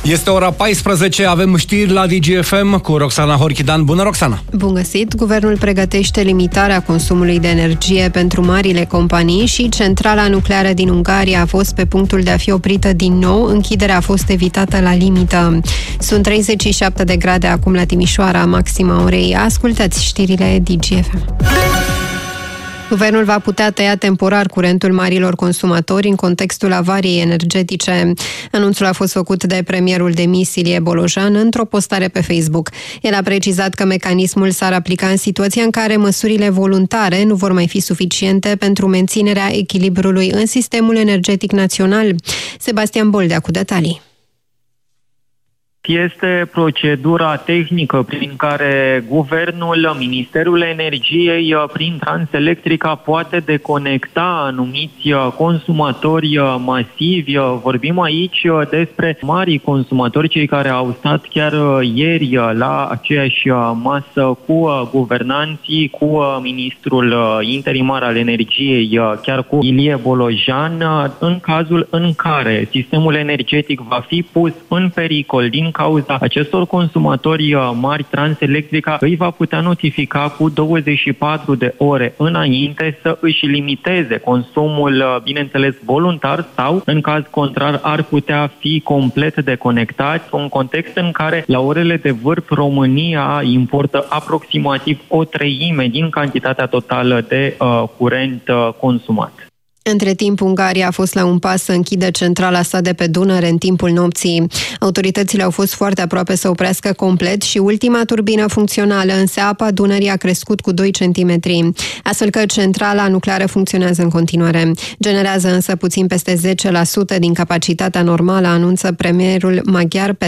Este ora 14, avem știri la DGFM cu Roxana Horchidan. Bună, Roxana! Bun găsit! Guvernul pregătește limitarea consumului de energie pentru marile companii și centrala nucleară din Ungaria a fost pe punctul de a fi oprită din nou. Închiderea a fost evitată la limită. Sunt 37 de grade acum la Timișoara, maxima orei. Ascultați știrile DGFM. Guvernul va putea tăia temporar curentul marilor consumatori în contextul avariei energetice. Anunțul a fost făcut de premierul demis Ilie Bolojan într-o postare pe Facebook. El a precizat că mecanismul s-ar aplica în situația în care măsurile voluntare nu vor mai fi suficiente pentru menținerea echilibrului în sistemul energetic național. Sebastian Boldea cu detalii. Este procedura tehnică prin care guvernul, Ministerul Energiei, prin Transelectrica, poate deconecta anumiți consumatori masivi. Vorbim aici despre mari consumatori, cei care au stat chiar ieri la aceeași masă cu guvernanții, cu ministrul interimar al energiei, chiar cu Ilie Bolojan, în cazul în care sistemul energetic va fi pus în pericol din cauza acestor consumatori mari. Transelectrica îi va putea notifica cu 24 de ore înainte să își limiteze consumul, bineînțeles voluntar, sau în caz contrar ar putea fi complet deconectați, un context în care la orele de vârf România importă aproximativ o treime din cantitatea totală de curent consumat. Între timp, Ungaria a fost la un pas să închidă centrala sa de pe Dunăre în timpul nopții. Autoritățile au fost foarte aproape să oprească complet și ultima turbină funcțională, însă apa Dunării a crescut cu 2 cm, astfel că centrala nucleară funcționează în continuare. Generează însă puțin peste 10% din capacitatea normală, anunță premierul maghiar